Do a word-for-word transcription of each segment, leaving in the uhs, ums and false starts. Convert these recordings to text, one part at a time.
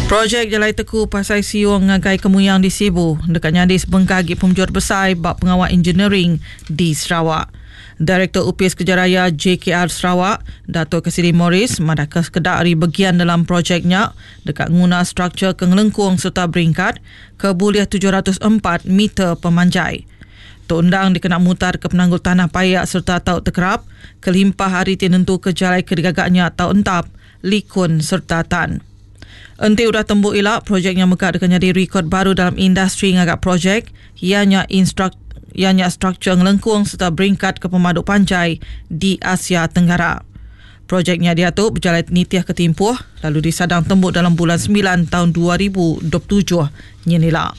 Projek Jalai Teku Pasai Siung ngagai kemuyang di Sibu dekat nyadis bengkagi pemujur besar bab pengawal engineering di Sarawak. Direktur U P I S Kejaraya J K R Sarawak, Dato' Cassidy Morris, madah kesekedar ari bagian dalam projeknya dekat guna struktur kengelengkung serta beringkat ke buliah tujuh ratus empat meter pemanjai. Tok undang dikena mutar ke penanggul tanah payak serta taut tekerap, kelimpah hari tinentu ke jalai kedigagaknya tau entap, likun serta tan. Enti udah tembuk ilak projeknya mekak dekat jadi rekod baru dalam industri ngagak projek ianya instruk ianya struktur ngelengkung serta beringkat ke pemaduk panjai di Asia Tenggara. Projeknya diatur berjalan nitiah ketimpuh lalu disadang tembuk dalam bulan sembilan tahun dua ribu dua puluh tujuh nyenila.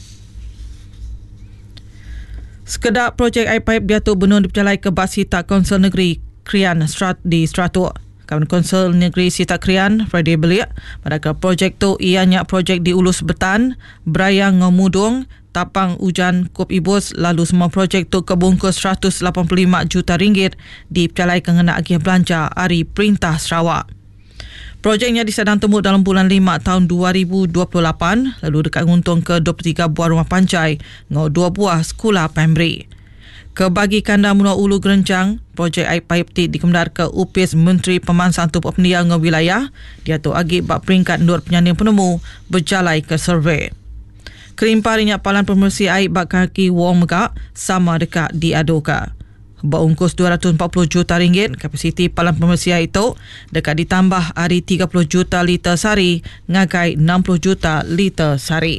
Sekedar projek air pipe diatur benun diperjalai ke Bas Hitak Konsel Negeri Krian Strat di Stratuk. Kawan Konsel Negeri Sita Krian, Friday Belia, pada projek tu ianya projek di Ulus Betan, Brayang Ngomudung, Tapang Ujan Kop Ibus, lalu semua projek tu kebungkus seratus lapan puluh lima juta ringgit dipercalai kengena agih belanja Hari Perintah Sarawak. Projeknya disadang tembuk dalam bulan lima tahun dua ribu dua puluh lapan, lalu dekat nguntung ke dua puluh tiga buah rumah panjai, ngau dua buah sekolah primary. Kebagi kanda Munua Ulu Gerencang, projek air pipe ti dikemdar ke U P I S Menteri Pemansang Tubuh Pendidikan Wilayah, dia tu agi bab peringkat nur penyanding penemu berjalai ke survey. Kelimpah rinyak palan pemersih air bak kaki wong megak sama dekat diaduka. Berungkus dua ratus empat puluh juta ringgit, kapasiti palan pemersih air itu dekat ditambah hari tiga puluh juta liter sehari, ngagai enam puluh juta liter sehari.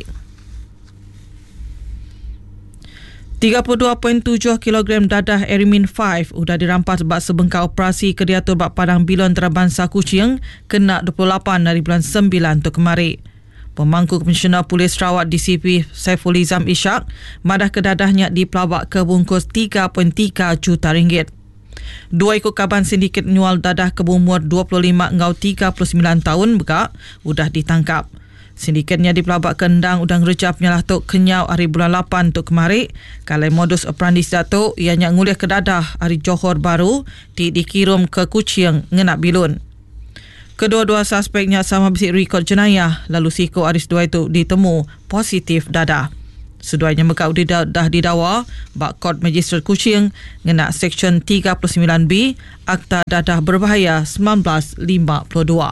tiga puluh dua perpuluhan tujuh kilogram dadah Erimin lima sudah dirampas bak sebengkau operasi kediatur bak Padang Bilon Antarabangsa Kuching kena dua puluh lapan dari bulan sembilan tu kemari. Pemangku Komisioner Polis Sarawak D C P Saiful Izam Ishak madah kedadahnya dipelawak ke bungkus tiga perpuluhan tiga juta ringgit. Dua ekor kaban sindiket nyual dadah ke berumur dua puluh lima hingga tiga puluh sembilan tahun begak sudah ditangkap. Sindikatnya dipelabak kendang udang rejap nyalah tok kenyau hari bulan lapan tu kemari. Kalau modus operandi datuk ianya nguliah ke dadah hari Johor Baru di dikirim ke Kuching ngenak Bilun. Kedua-dua suspeknya sama bisik rekod jenayah lalu siko aris dua itu ditemu positif dadah. Seduanya mekau dah didakwa bak Kod Magistrat Kuching ngenak Seksyen tiga puluh sembilan B Akta Dadah Berbahaya seribu sembilan ratus lima puluh dua.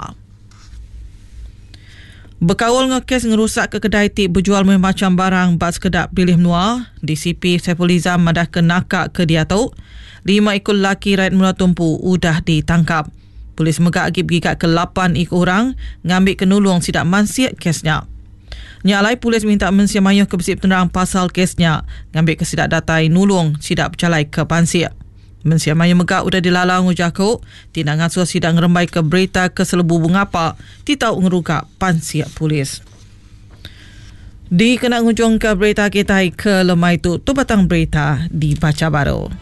Berkawal ngekes ngerusak ke kedai ti berjual macam barang bak sekedap pilih menua, D C P Saiful Izam madah ke nakak ke dia tu. Lima ekor lelaki rakyat mula tumpu udah ditangkap. Polis megak agib gigat ke lapan ekor orang ngambil kenulung sidak mansiat kesnya. Nyalai polis minta mensia mayuh ke bersih penerang pasal kesnya ngambil ke sidak datai nulung sidak bercalai ke pansiat. Mensia Maya Megak udah dilalang ujakuk, tidak ngasuh sidang rembai ke berita ke selebu bungapa, titau ngerugak pansiak polis. Di kena ngujung ke berita kita ke lemai tu, tu batang berita dibaca baru.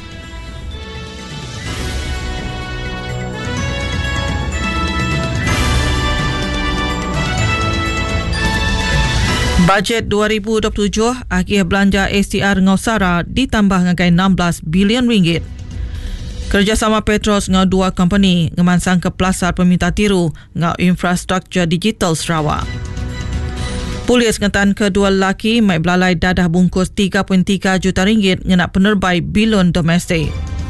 Bajet dua ribu dua puluh tujuh akhir belanja S T R Ngausara ditambah ngagai enam belas bilion ringgit. Kerjasama Petros ngau dua company ngemansang ke pelasar peminta tiru ngau infrastruktur digital Sarawak. Polis ngetan kedua lelaki mai belalai dadah bungkus tiga perpuluhan tiga juta ringgit ngenak penerbai bilon domestik.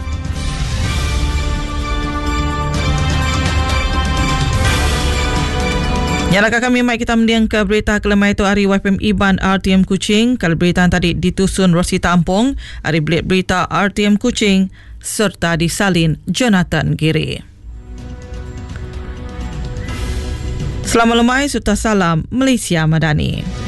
Nyalakah kami mai kita mendiang ke berita kelemai itu hari Y P M Iban R T M Kuching. Kalau berita tadi ditusun Rosita Ampong, hari belit berita R T M Kuching serta disalin Jonathan Giri. Selamat lemai, serta salam Malaysia Madani.